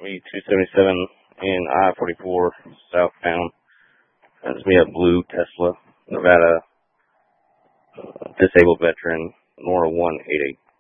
me 277 in I-44 southbound. That's me, a blue Tesla, Nevada, disabled veteran, Nora 188.